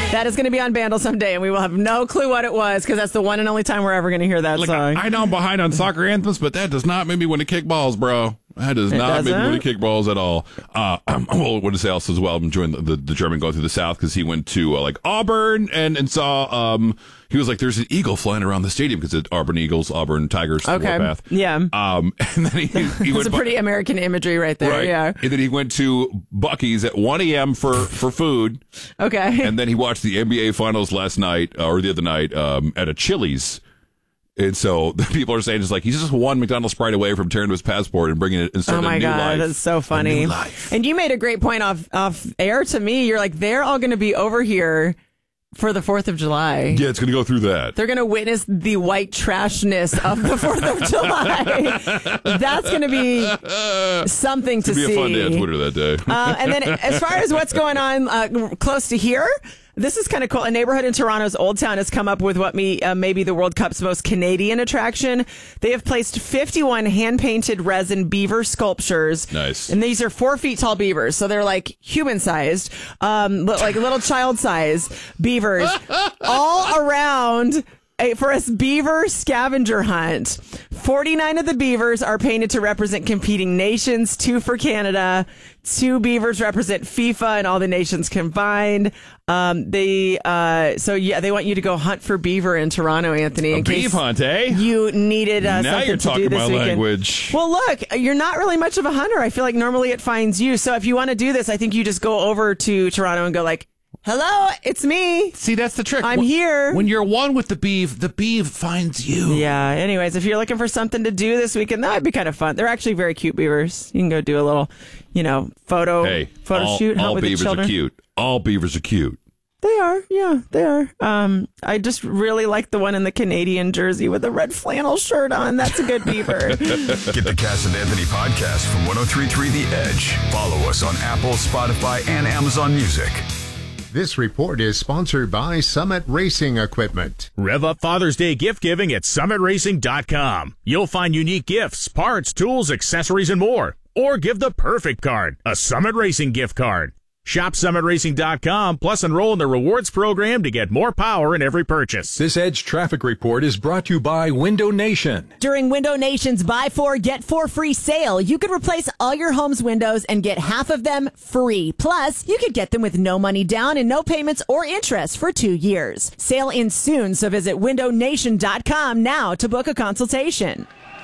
That is going to be on Bandle someday, and we will have no clue what it was because that's the one and only time we're ever going to hear that song. I know I'm behind on soccer anthems, but that does not make me want to kick balls, bro. That does not make me want to kick balls at all. Well, what to say else as well? I'm enjoying the German going through the South because he went to Auburn and saw. He was like, "There's an eagle flying around the stadium because it's Auburn Eagles, Auburn Tigers." Okay, Warpath. yeah. And then he went. It's a pretty American imagery right there. Right. Yeah. And then he went to Buc-ee's at 1 a.m. for food. Okay. And then he watched the NBA Finals last night or the other night at a Chili's. And so the people are saying, he's just one McDonald's Sprite away from tearing to his passport and bringing it and starting a new life. Oh my God, that's so funny. And you made a great point off air to me. You're like, they're all going to be over here for the 4th of July. Yeah, it's going to go through that. They're going to witness the white trashness of the 4th of July. That's going to be something to see. It's going to be a fun day on Twitter that day. And then as far as what's going on close to here, this is kind of cool. A neighborhood in Toronto's Old Town has come up with what may be the World Cup's most Canadian attraction. They have placed 51 hand-painted resin beaver sculptures. Nice. And these are 4 feet tall beavers. So they're like human-sized, like little child-sized beavers all around for a beaver scavenger hunt. 49 of the beavers are painted to represent competing nations, 2 for Canada. 2 beavers represent FIFA and all the nations combined. They want you to go hunt for beaver in Toronto, Anthony. A beef hunt, eh? You needed now something you're to talking do this my weekend. language. Well, look, you're not really much of a hunter. I feel like normally it finds you. So if you want to do this, I think you just go over to Toronto and go like, "Hello, it's me." See, that's the trick. I'm here. When you're one with the beef finds you. Yeah. Anyways, if you're looking for something to do this weekend, that would be kind of fun. They're actually very cute beavers. You can go do a little, photo shoot. All with the beavers children. are cute. All beavers are cute. They are. Yeah, they are. I just really like the one in the Canadian jersey with the red flannel shirt on. That's a good beaver. Get the Cass and Anthony podcast from 103.3 The Edge. Follow us on Apple, Spotify, and Amazon Music. This report is sponsored by Summit Racing Equipment. Rev up Father's Day gift giving at summitracing.com. You'll find unique gifts, parts, tools, accessories, and more. Or give the perfect card, a Summit Racing gift card. Shop summitracing.com, plus enroll in the rewards program to get more power in every purchase. This Edge traffic report is brought to you by Window Nation. During Window Nation's Buy 4, Get 4 free sale, you could replace all your home's windows and get half of them free. Plus, you could get them with no money down and no payments or interest for 2 years. Sale ends soon, so visit windownation.com now to book a consultation.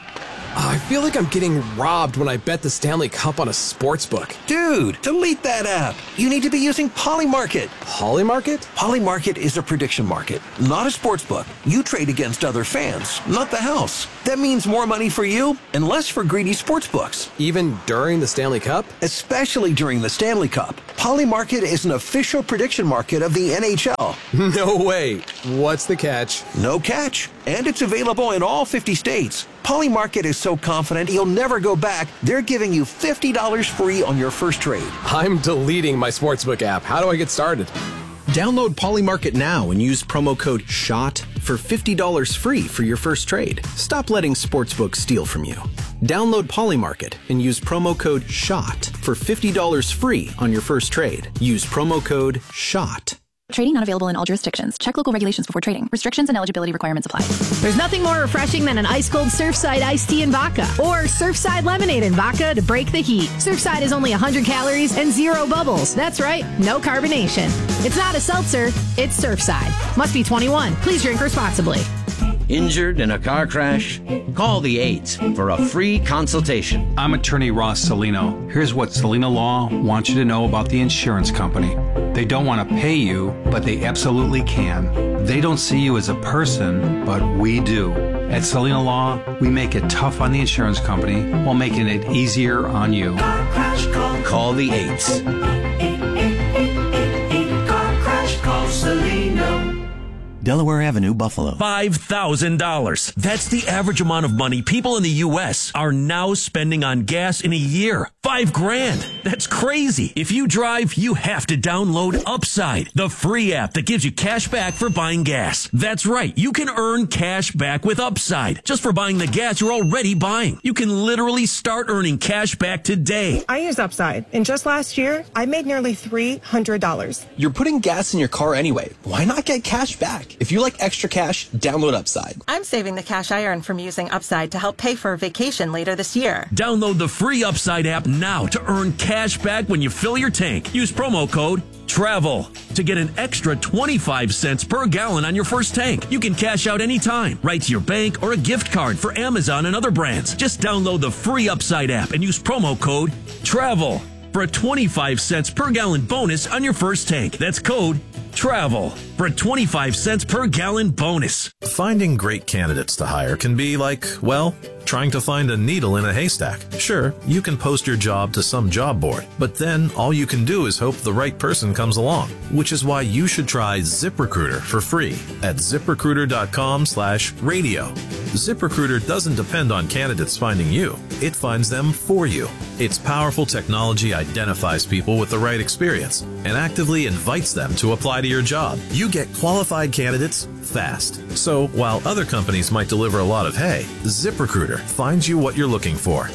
I feel like I'm getting robbed when I bet the Stanley Cup on a sports book. Dude, delete that app. You need to be using Polymarket. Polymarket? Polymarket is a prediction market, not a sports book. You trade against other fans, not the house. That means more money for you and less for greedy sports books. Even during the Stanley Cup? Especially during the Stanley Cup. Polymarket is an official prediction market of the NHL. No way. What's the catch? No catch. And it's available in all 50 states. Polymarket is so confident you'll never go back, they're giving you $50 free on your first trade. I'm deleting my sportsbook app. How do I get started? Download Polymarket now and use promo code SHOT for $50 free for your first trade. Stop letting sportsbooks steal from you. Download Polymarket and use promo code SHOT for $50 free on your first trade. Use promo code SHOT. Trading not available in all jurisdictions. Check local regulations before trading. Restrictions and eligibility requirements apply. There's nothing more refreshing than an ice-cold Surfside iced tea and vodka, or Surfside lemonade and vodka to break the heat. Surfside is only 100 calories and 0 bubbles. That's right, no carbonation. It's not a seltzer, it's Surfside. Must be 21. Please drink responsibly. Injured in a car crash? Call the 8s for a free consultation. I'm attorney Ross Salino. Here's what Salino Law wants you to know about the insurance company. They don't want to pay you, but they absolutely can. They don't see you as a person, but we do. At Salino Law, we make it tough on the insurance company while making it easier on you. Car crash, call the 8s. Car crash, call Salino. Delaware Avenue, Buffalo. $5,000. That's the average amount of money people in the U.S. are now spending on gas in a year. $5,000. That's crazy. If you drive, you have to download Upside, the free app that gives you cash back for buying gas. That's right. You can earn cash back with Upside just for buying the gas you're already buying. You can literally start earning cash back today. I use Upside, and just last year, I made nearly $300. You're putting gas in your car anyway. Why not get cash back? If you like extra cash, download Upside. I'm saving the cash I earn from using Upside to help pay for a vacation later this year. Download the free Upside app now to earn cash back when you fill your tank. Use promo code TRAVEL to get an extra 25 cents per gallon on your first tank. You can cash out anytime, right to your bank or a gift card for Amazon and other brands. Just download the free Upside app and use promo code TRAVEL for a 25 cents per gallon bonus on your first tank. That's code TRAVEL for a 25 cents per gallon bonus. Finding great candidates to hire can be like, well, trying to find a needle in a haystack. Sure, you can post your job to some job board, but then all you can do is hope the right person comes along, which is why you should try ZipRecruiter for free at ZipRecruiter.com/radio. ZipRecruiter doesn't depend on candidates finding you. It finds them for you. Its powerful technology identifies people with the right experience and actively invites them to apply to your job. You get qualified candidates fast. So while other companies might deliver a lot of hay, ZipRecruiter finds you what you're looking for.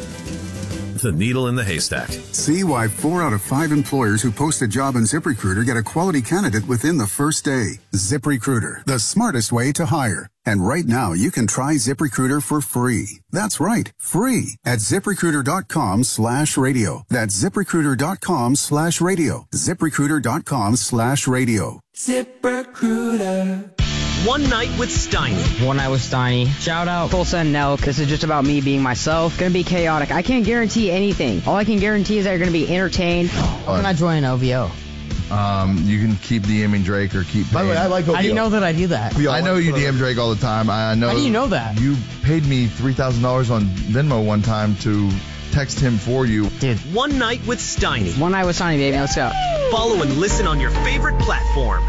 The needle in the haystack. See why 4 out of 5 employers who post a job in ZipRecruiter get a quality candidate within the first day. ZipRecruiter, the smartest way to hire. And right now, you can try ZipRecruiter for free. That's right, free at ZipRecruiter.com/radio. That's ZipRecruiter.com/radio. ZipRecruiter.com/radio. ZipRecruiter. One Night with Steiny. One Night with Steiny. Shout out Full Send Nelk. This is just about me being myself. Gonna be chaotic. I can't guarantee anything. All I can guarantee is that you're gonna be entertained. How can I join OVO? You can keep DMing Drake or keep. By the way, I like OVO. How do you know that I do that? I know you DM Drake all the time. I know. How do you know that? You paid me $3,000 on Venmo one time to text him for you. Dude. One Night with Steiny. One Night with Steiny, baby. Let's go. Follow and listen on your favorite platform.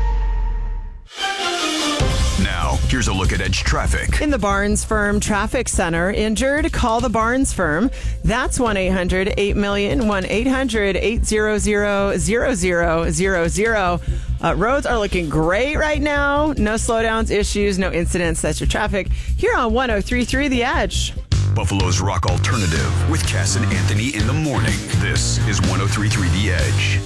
Now, here's a look at Edge traffic. In the Barnes Firm Traffic Center, injured? Call the Barnes Firm. That's 1-800-8-MILLION, 1-800-800-0000. Roads are looking great right now. No slowdowns, issues, no incidents. That's your traffic here on 103.3 The Edge. Buffalo's Rock Alternative with Cass and Anthony in the morning. This is 103.3 The Edge.